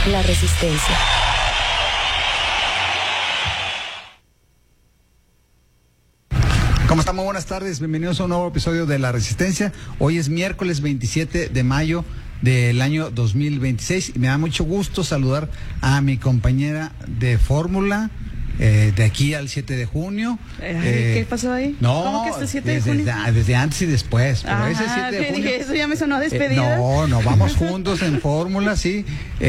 La Resistencia. ¿Cómo están? Muy buenas tardes, bienvenidos a un nuevo episodio de La Resistencia. Hoy es miércoles 27 de mayo del año 2026 y me da mucho gusto saludar a mi compañera de fórmula de aquí al 7 de junio. ¿Qué pasó ahí? No, ¿Cómo que hasta el 7 de junio? Desde antes y después. Pero ese 7 de junio, dije, eso ya me sonó despedida. No, vamos juntos en fórmula, sí.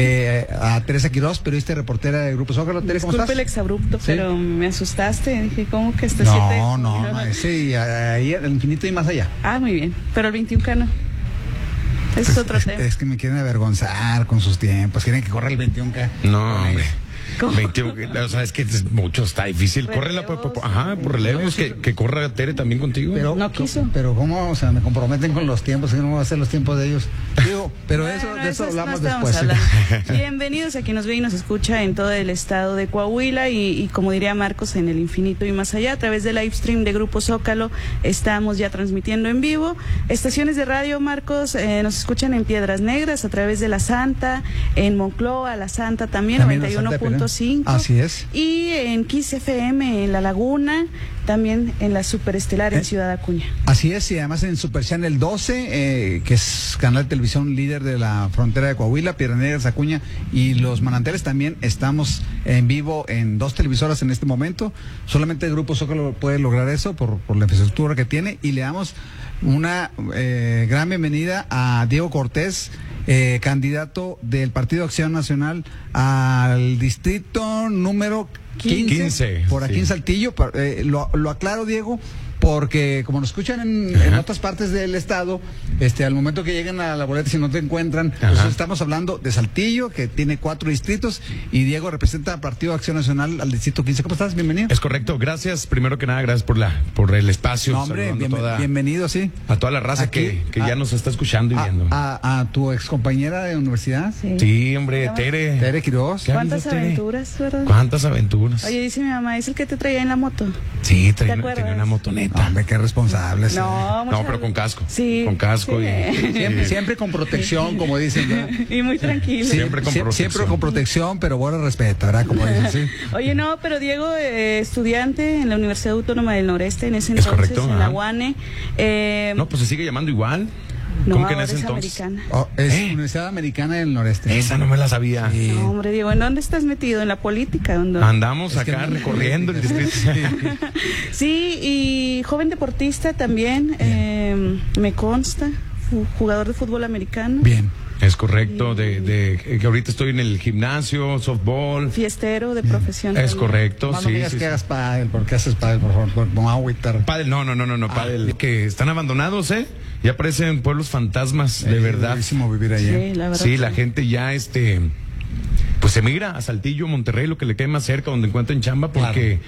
A Teresa Quiroz, periodista y reportera de Grupo Zócalo. Teresa, ¿cómo Disculpe estás? el exabrupto, ¿Sí? Pero me asustaste. Dije, ¿cómo que hasta el 7 de junio? No, ese y ahí al infinito y más allá. Ah, muy bien. Pero el 21 no. Ese es otro tema. Es que me quieren avergonzar con sus tiempos. Quieren que corra el 21K. No, hombre. ¿Cómo? 21, o sea, es que es mucho, está difícil. Córrela por relevos, que corra Tere también contigo. Pero, no quiso. Pero cómo, o sea, me comprometen con los tiempos, que no voy a hacer los tiempos de ellos. Digo, pero Bueno, de eso hablamos no después. Bienvenidos a quien nos ve y nos escucha en todo el estado de Coahuila y como diría Marcos, en el infinito y más allá, a través del live stream de Grupo Zócalo, estamos ya transmitiendo en vivo. Estaciones de radio, Marcos, nos escuchan en Piedras Negras, a través de La Santa, en Moncloa, La Santa también 91.5. Así es. Y en Kiss FM, en La Laguna, también en la Superestelar en Ciudad Acuña. Así es, y además en Super Channel 12, que es canal de televisión líder de la frontera de Coahuila, Piedras Negras, Acuña y Los Manantiales, también estamos en vivo en 2 televisoras en este momento. Solamente el Grupo Zócalo puede lograr eso por la infraestructura que tiene, y le damos una gran bienvenida a Diego Cortés, candidato del Partido Acción Nacional al distrito número 15 por aquí, sí, en Saltillo. Lo aclaro, Diego, porque como nos escuchan en otras partes del estado, al momento que lleguen a la boleta, si no te encuentran, pues estamos hablando de Saltillo, que tiene 4 distritos, y Diego representa al Partido Acción Nacional al distrito 15. ¿Cómo estás? Bienvenido. Es correcto, gracias, primero que nada, gracias por el espacio. No, hombre, bienvenido, sí. A toda la raza que ya nos está escuchando y viendo. A tu excompañera de universidad. Sí, hombre, Tere Quiroz. ¿Cuántas aventuras, verdad? ¿Cuántas aventuras? Oye, dice mi mamá, ¿es el que te traía en la moto? Sí, tenía una motoneta. No, hombre, qué responsable. No, pero con casco. Sí. Con casco. Sí. Y siempre con protección, como dicen, ¿verdad? Y muy tranquilo. Siempre con protección. Siempre con protección, pero bueno, respeto, ¿verdad? Como dicen, sí. Oye, no, pero Diego, estudiante en la Universidad Autónoma del Noreste, en ese Es entonces, correcto, en la UANE. No, pues se sigue llamando igual. No, ¿Cómo que en ahora ese es entonces? americana. Es Universidad Americana del Noreste. Esa no me la sabía. Sí. No, hombre, Diego, ¿en dónde estás metido? ¿En la política? Andamos acá recorriendo el distrito. Sí, y joven deportista también, me consta, jugador de fútbol americano. Bien. Es correcto, que ahorita estoy en el gimnasio, softball. Fiestero de profesión. Es correcto, No digas que hagas pádel, porque haces pádel, por favor, no agüitar. Pádel, no, pádel. Que están abandonados, ya parecen pueblos fantasmas, de verdad. Es buenísimo vivir allá. Sí, la verdad. Sí, la gente ya, pues se migra a Saltillo, Monterrey, lo que le quede más cerca, donde encuentren chamba, porque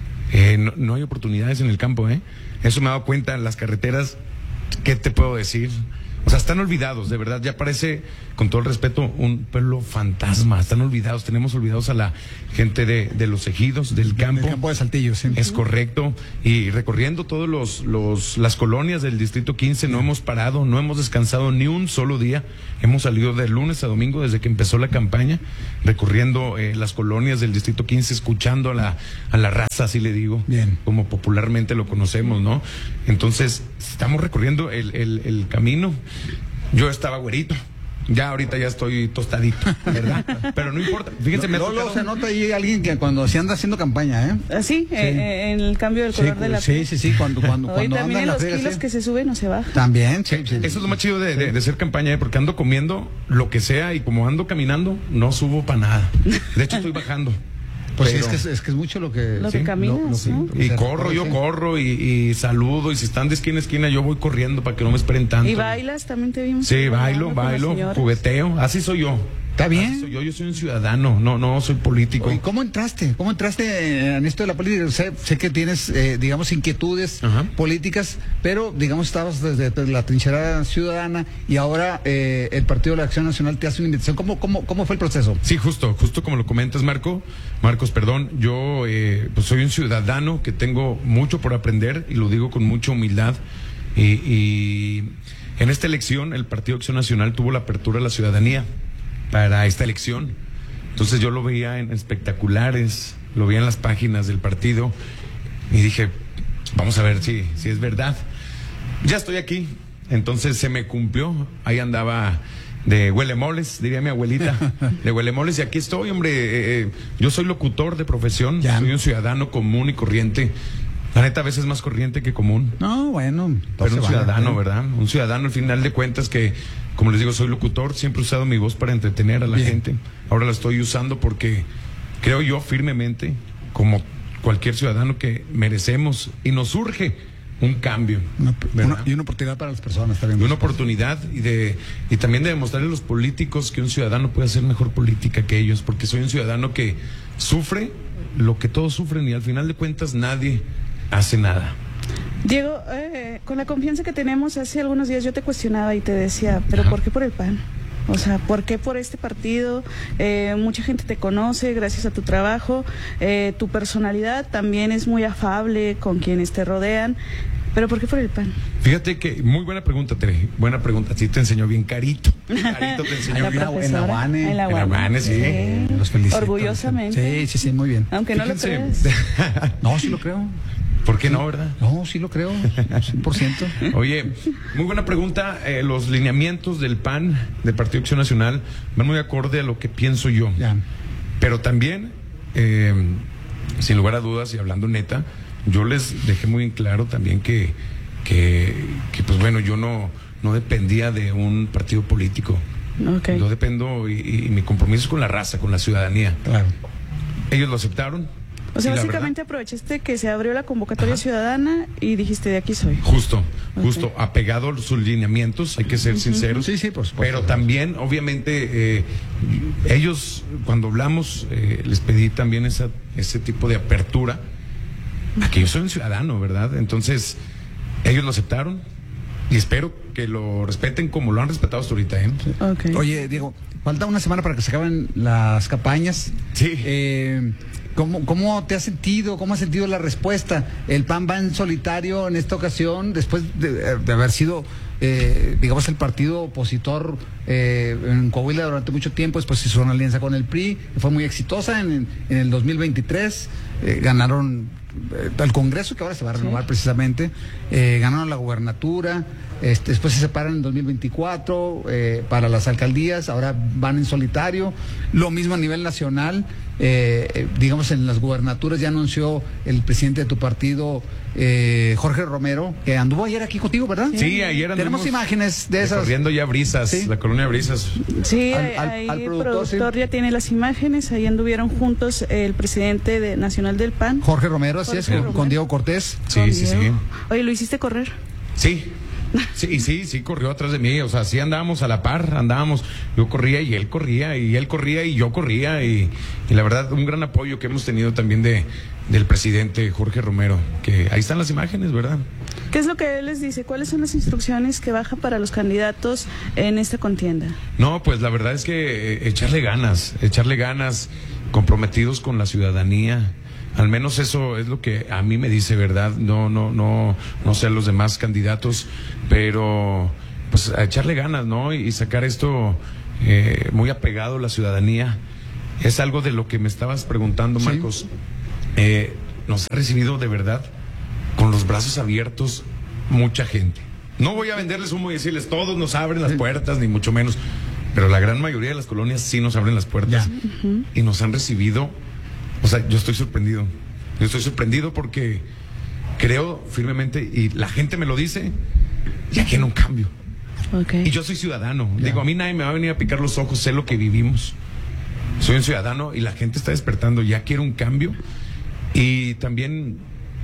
no hay oportunidades en el campo, Eso me he dado cuenta en las carreteras. ¿Qué te puedo decir? O sea, están olvidados, de verdad, ya parece, con todo el respeto, un pueblo fantasma. Están olvidados, tenemos olvidados a la gente de los ejidos, del campo. Del campo de Saltillo, sí. Es correcto. Y recorriendo todos las colonias del distrito 15, no hemos parado, no hemos descansado ni un solo día. Hemos salido de lunes a domingo desde que empezó la campaña, recorriendo las colonias del distrito 15, escuchando a la raza, así le digo. Bien. Como popularmente lo conocemos, ¿no? Entonces, estamos recorriendo el camino. Yo estaba güerito. Ya ahorita ya estoy tostadito, ¿verdad? Pero no importa. Fíjense, Luego se nota ahí alguien que cuando se anda haciendo campaña, Sí, en el cambio del color de la piel. Sí, cuando también anda en la los friega, kilos que se suben o se bajan. También, sí. Eso es lo más chido de hacer campaña, porque ando comiendo lo que sea y como ando caminando, no subo para nada. De hecho, estoy bajando. Pues pero, sí, es que es mucho lo que... Lo que caminas, ¿no? Y corro, yo corro y saludo, y si están de esquina a esquina, yo voy corriendo para que no me esperen tanto. ¿Y bailas? También te vimos. Sí, bailo, jugueteo, así soy yo. Está bien. Yo soy un ciudadano, no soy político. ¿Y cómo entraste? ¿Cómo entraste en esto de la política? Sé que tienes, digamos, inquietudes políticas, pero, digamos, estabas desde la trinchera ciudadana y ahora el Partido de la Acción Nacional te hace una invitación. ¿Cómo fue el proceso? Sí, justo como lo comentas, Marcos, perdón. Yo pues soy un ciudadano que tengo mucho por aprender y lo digo con mucha humildad. Y en esta elección, el Partido de Acción Nacional tuvo la apertura a la ciudadanía para esta elección. Entonces yo lo veía en espectaculares, lo veía en las páginas del partido y dije, vamos a ver si es verdad. Ya estoy aquí, entonces se me cumplió. Ahí andaba de huelemoles, diría mi abuelita, de huelemoles, y aquí estoy, hombre. Yo soy locutor de profesión, soy un ciudadano común y corriente. La neta, a veces más corriente que común. No, bueno. Pero un ciudadano, ¿verdad? Un ciudadano, al final de cuentas, que, como les digo, soy locutor, siempre he usado mi voz para entretener a la gente. Ahora la estoy usando porque creo yo firmemente, como cualquier ciudadano, que merecemos y nos surge un cambio. Y una oportunidad para las personas también. Y una oportunidad y también de demostrarle a los políticos que un ciudadano puede hacer mejor política que ellos, porque soy un ciudadano que sufre lo que todos sufren y al final de cuentas nadie hace nada. Diego, con la confianza que tenemos, hace algunos días yo te cuestionaba y te decía, ¿pero por qué por el PAN? O sea, ¿por qué por este partido? Mucha gente te conoce gracias a tu trabajo, tu personalidad también es muy afable con quienes te rodean, pero ¿por qué por el PAN? Fíjate que, muy buena pregunta, Tere, buena pregunta, sí te enseñó bien carito. Carito te enseñó bien. En la UANE. En la UANE, sí. Los felicito. Orgullosamente. Sí, muy bien. Aunque Fíjense. no lo creas. No, sí lo creo. ¿Por qué no, verdad? No, sí lo creo, 100%. Oye, muy buena pregunta. Los lineamientos del PAN, del Partido Acción Nacional, van muy acorde a lo que pienso yo. Ya. Pero también, sin lugar a dudas y hablando neta, yo les dejé muy en claro también que pues bueno, yo no dependía de un partido político. Okay. Yo dependo y mi compromiso es con la raza, con la ciudadanía. Claro. Ellos lo aceptaron. O sea, y la básicamente verdad, aprovechaste que se abrió la convocatoria ciudadana y dijiste, de aquí soy. Justo, apegado a sus lineamientos, hay que ser sinceros. Sí, por supuesto. Pero también, obviamente, ellos, cuando hablamos, les pedí también ese tipo de apertura, a que yo soy un ciudadano, ¿verdad? Entonces, ellos lo aceptaron y espero que lo respeten como lo han respetado hasta ahorita, ¿eh? Okay. Oye, Diego, falta una semana para que se acaben las campañas. Sí. ¿Cómo te has sentido? ¿Cómo has sentido la respuesta? El PAN va en solitario en esta ocasión, después de haber sido, digamos, el partido opositor en Coahuila durante mucho tiempo. Después hizo una alianza con el PRI, que fue muy exitosa en el 2023. Ganaron el Congreso, que ahora se va a renovar precisamente. Ganaron la gubernatura. Después se separan en 2024 para las alcaldías, ahora van en solitario. Lo mismo a nivel nacional, digamos, en las gubernaturas ya anunció el presidente de tu partido, Jorge Romero, que anduvo ayer aquí contigo, ¿verdad? Sí, ayer tenemos imágenes de esas. Corriendo ya Brisas, ¿Sí? La colonia Brisas. Sí, al ahí el productor, ya tiene las imágenes, ahí anduvieron juntos el presidente nacional del PAN. Jorge Romero, así es, con Diego Cortés. Sí. Oye, ¿lo hiciste correr? Sí, corrió atrás de mí, o sea, sí andábamos a la par, yo corría y él corría, y él corría y yo corría, y la verdad, un gran apoyo que hemos tenido también del presidente Jorge Romero, que ahí están las imágenes, ¿verdad? ¿Qué es lo que él les dice? ¿Cuáles son las instrucciones que bajan para los candidatos en esta contienda? No, pues la verdad es que echarle ganas, comprometidos con la ciudadanía. Al menos eso es lo que a mí me dice, ¿verdad? No sé a los demás candidatos, pero pues a echarle ganas, ¿no? Y sacar esto muy apegado a la ciudadanía. Es algo de lo que me estabas preguntando, Marcos. Sí. Nos ha recibido de verdad con los brazos abiertos mucha gente. No voy a venderles humo y decirles todos nos abren las puertas, ni mucho menos, pero la gran mayoría de las colonias sí nos abren las puertas y nos han recibido. O sea, yo estoy sorprendido porque creo firmemente, y la gente me lo dice, ya quiero un cambio. Okay. Y yo soy ciudadano. Digo, a mí nadie me va a venir a picar los ojos, sé lo que vivimos. Soy un ciudadano y la gente está despertando, ya quiero un cambio. Y también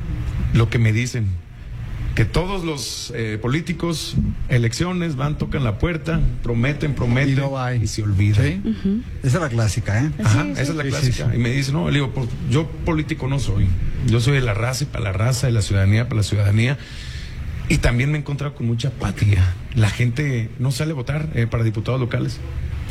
lo que me dicen, que todos los políticos, elecciones, tocan la puerta, prometen y, no va y se olvidan. ¿Sí? Esa es la clásica, ¿eh? Ajá, Sí. esa es la clásica. Y me dicen, no, le digo, pues yo político no soy. Yo soy de la raza y para la raza, de la ciudadanía para la ciudadanía. Y también me he encontrado con mucha apatía. La gente no sale a votar para diputados locales.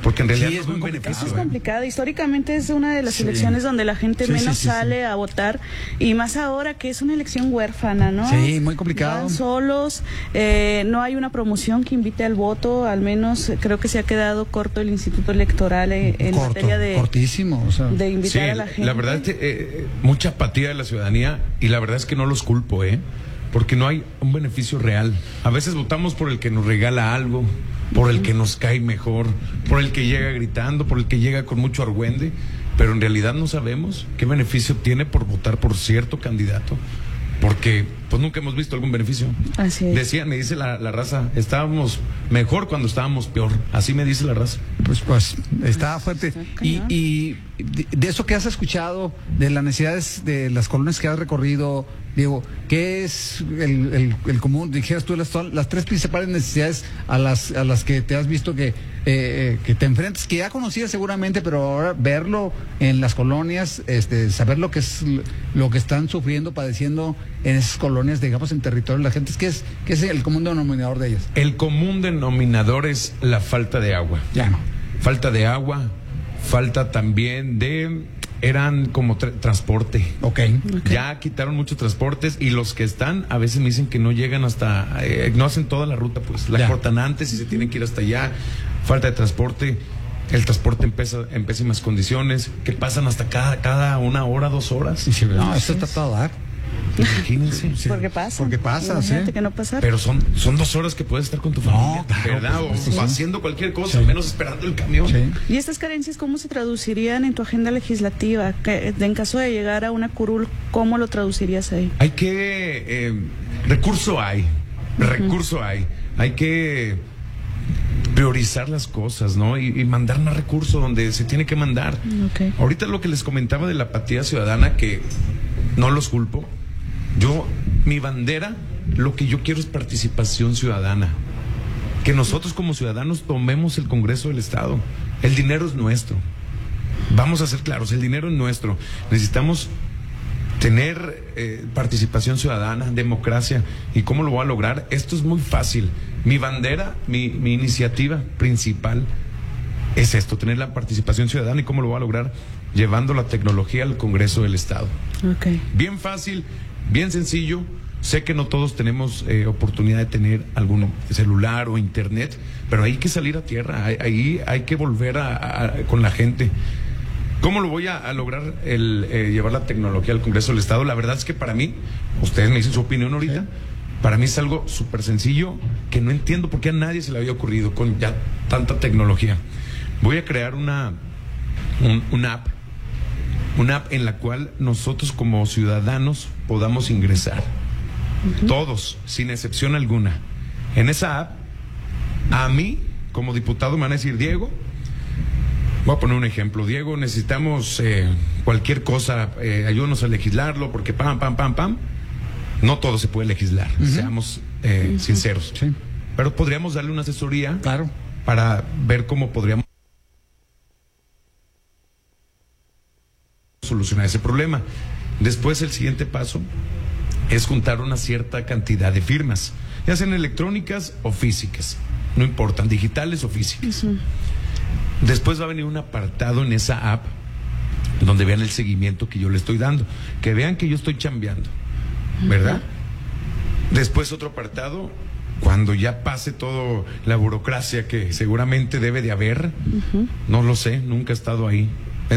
porque en realidad Sí, no es es un muy beneficio. Es complicado. Históricamente es una de las elecciones donde la gente menos sale a votar, y más ahora que es una elección huérfana, ¿no? Sí, muy complicado. Van solos, no hay una promoción que invite al voto, al menos creo que se ha quedado corto el Instituto Electoral en materia de cortísimo, o sea. de invitar Sí, a la gente. la verdad es que mucha apatía de la ciudadanía, y la verdad es que no los culpo, porque no hay un beneficio real. A veces votamos por el que nos regala algo, por el que nos cae mejor, por el que llega gritando, por el que llega con mucho argüende, pero en realidad no sabemos qué beneficio tiene por votar por cierto candidato, porque pues nunca hemos visto algún beneficio. Así es. Me dice la raza, estábamos mejor cuando estábamos peor, así me dice la raza. Pues está fuerte. Está cañón. Y de eso que has escuchado, de las necesidades de las colonias que has recorrido, Diego, ¿qué es el común? Dijeras tú, las tres principales necesidades a las que te has visto que te enfrentas, que ya conocías seguramente, pero ahora verlo en las colonias, saber lo que están sufriendo, padeciendo en esas colonias, digamos, en territorio de la gente, ¿qué es el común denominador de ellas? El común denominador es la falta de agua. Ya no. Falta de agua, falta también eran como transporte. Ok. Ya quitaron muchos transportes, y los que están a veces me dicen que no llegan hasta, no hacen toda la ruta, pues la cortan antes y se tienen que ir hasta allá. Falta de transporte, el transporte en pésimas condiciones, que pasan hasta cada 1 hora, 2 horas. No, eso está todo a dar. Imagínense. Porque pasa. Porque pasa, Imagínate sí. que no pasara. Pero son 2 horas que puedes estar con tu familia, claro, ¿verdad? pues, O haciendo cualquier cosa, menos esperando el camión. Sí. ¿Y estas carencias cómo se traducirían en tu agenda legislativa? En caso de llegar a una curul, ¿cómo lo traducirías ahí? Hay que recurso hay. Hay que priorizar las cosas, ¿no? Y mandar más recursos donde se tiene que mandar. Okay. Ahorita lo que les comentaba de la apatía ciudadana, que no los culpo. Mi bandera, lo que yo quiero es participación ciudadana. Que nosotros como ciudadanos tomemos el Congreso del Estado. El dinero es nuestro. Vamos a ser claros, el dinero es nuestro. Necesitamos tener participación ciudadana, democracia. ¿Y cómo lo voy a lograr? Esto es muy fácil. Mi bandera, mi iniciativa principal es esto, tener la participación ciudadana. ¿Y cómo lo voy a lograr? Llevando la tecnología al Congreso del Estado. Okay. Bien fácil, bien sencillo. Sé que no todos tenemos oportunidad de tener algún celular o internet, pero hay que salir a tierra, ahí hay que volver con la gente. ¿Cómo lo voy a lograr llevar la tecnología al Congreso del Estado? La verdad es que para mí, ustedes me dicen su opinión ahorita, ¿sí? Para mí es algo súper sencillo, que no entiendo por qué a nadie se le había ocurrido con ya tanta tecnología. Voy a crear una app en la cual nosotros como ciudadanos podamos ingresar. Todos, sin excepción alguna. En esa app, a mí, como diputado, me van a decir, Diego, voy a poner un ejemplo, Diego, necesitamos cualquier cosa, ayúdanos a legislarlo, porque pam, no todo se puede legislar, seamos sinceros. Sí. Pero podríamos darle una asesoría, claro, para ver cómo podríamos solucionar ese problema. Después, el siguiente paso es juntar una cierta cantidad de firmas, ya sean electrónicas o físicas, no importan, digitales o físicas. Después va a venir un apartado en esa app donde vean el seguimiento que yo le estoy dando, que vean que yo estoy chambeando, ¿verdad? Después otro apartado, cuando ya pase toda la burocracia que seguramente debe de haber, no lo sé, nunca he estado ahí,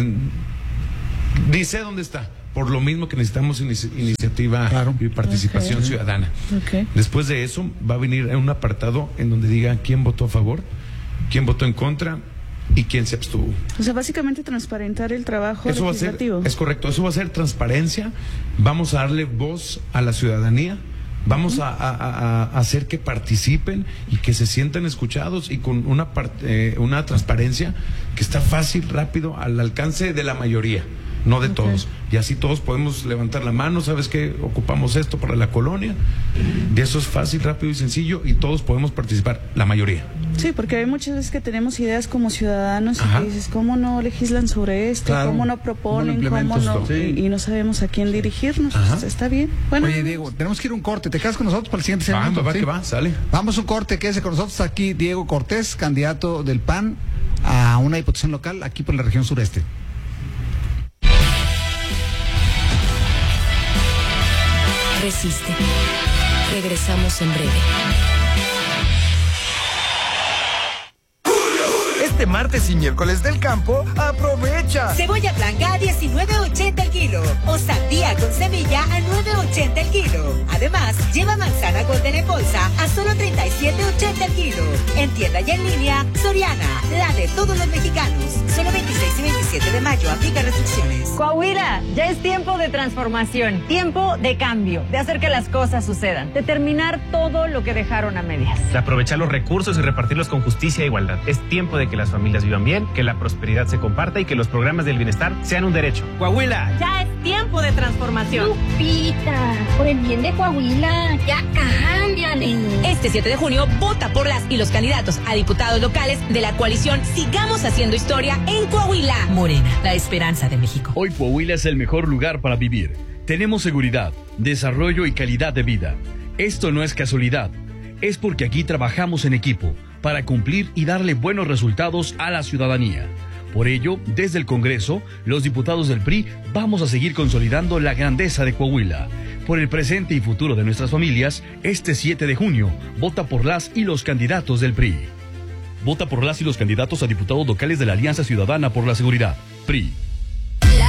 ni sé dónde está. Por lo mismo que necesitamos iniciativa, claro, y participación ciudadana. Después de eso va a venir un apartado en donde diga quién votó a favor, quién votó en contra y quién se abstuvo. O sea, básicamente transparentar el trabajo eso legislativo. Va a ser, es correcto, eso va a ser transparencia. Vamos a darle voz a la ciudadanía. Vamos a hacer que participen y que se sientan escuchados, y con una transparencia que está fácil, rápido, al alcance de la mayoría, no de todos. Y así todos podemos levantar la mano, ¿sabes qué? Ocupamos esto para la colonia. Y eso es fácil, rápido y sencillo, y todos podemos participar, la mayoría. Sí, porque hay muchas veces que tenemos ideas como ciudadanos y que dices, ¿cómo no legislan sobre esto? Claro. ¿Cómo no proponen? ¿Cómo no? Sí. Y no sabemos a quién dirigirnos. Pues está bien. Bueno, oye, Diego, tenemos que ir a un corte. ¿Te quedas con nosotros para el siguiente segmento? Que va, sale. Vamos a un corte, quédese con nosotros aquí Diego Cortés, candidato del PAN a una diputación local aquí por la región sureste. Resiste. Regresamos en breve. Este martes y miércoles del campo, aprovecha. Cebolla blanca a 19.80 el kilo o sandía con semilla a 9.80 el kilo. Además, lleva manzana golden en bolsa a solo 37.80 el kilo. En tienda y en línea, Soriana, la de todos los mexicanos. Solo 26 y 27 de mayo, aplica restricciones. Coahuila, ya es tiempo de transformación, tiempo de cambio, de hacer que las cosas sucedan, de terminar todo lo que dejaron a medias. De aprovechar los recursos y repartirlos con justicia e igualdad. Es tiempo de que las familias vivan bien, que la prosperidad se comparta y que los programas del bienestar sean un derecho. Coahuila. Ya es tiempo de transformación. Lupita, por el bien de Coahuila, ya cámbiale. Este 7 de junio, vota por las y los candidatos a diputados locales de la coalición Sigamos Haciendo Historia en Coahuila. Morena, la esperanza de México. Hoy Coahuila es el mejor lugar para vivir. Tenemos seguridad, desarrollo y calidad de vida. Esto no es casualidad. Es porque aquí trabajamos en equipo para cumplir y darle buenos resultados a la ciudadanía. Por ello, desde el Congreso, los diputados del PRI vamos a seguir consolidando la grandeza de Coahuila. Por el presente y futuro de nuestras familias, este 7 de junio, vota por las y los candidatos del PRI. Vota por las y los candidatos a diputados locales de la Alianza Ciudadana por la Seguridad, PRI.